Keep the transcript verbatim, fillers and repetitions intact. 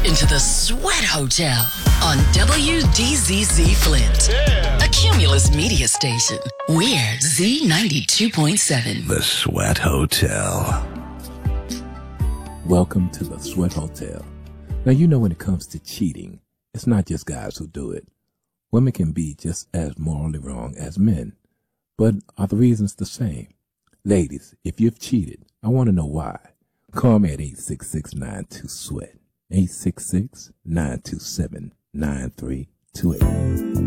into the Sweat Hotel on W D Z Z Flint, yeah. A Cumulus media station. We're Z ninety-two point seven. The Sweat Hotel. Welcome to the Sweat Hotel. Now, you know when it comes to cheating, it's not just guys who do it. Women can be just as morally wrong as men. But are the reasons the same? Ladies, if you've cheated, I want to know why. Call me at eight six six, nine two, SWEAT. eight six six, nine two seven, nine three two eight.